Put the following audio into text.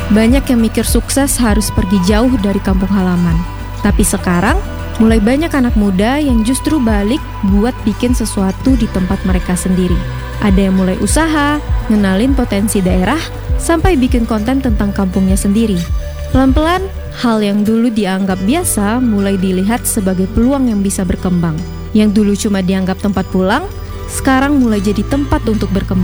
Banyak yang mikir sukses harus pergi jauh dari kampung halaman. Tapi sekarang, mulai banyak anak muda yang justru balik buat bikin sesuatu di tempat mereka sendiri. Ada yang mulai usaha, ngenalin potensi daerah, sampai bikin konten tentang kampungnya sendiri. Pelan-pelan, hal yang dulu dianggap biasa mulai dilihat sebagai peluang yang bisa berkembang. Yang dulu cuma dianggap tempat pulang, sekarang mulai jadi tempat untuk berkembang.